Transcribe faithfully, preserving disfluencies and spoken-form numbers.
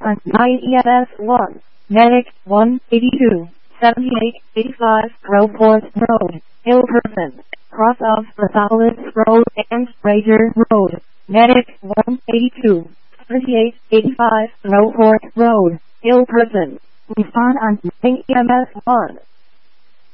on nine E M S one, Medic one eighty-two, seventy-eight eighty-five, Groveport Road, Hilperson, cross of Rosales Road and Rager Road, Medic one eighty-two, thirty-eight eighty-five, Groveport Road, Hilperson. Respond on nine E M S one.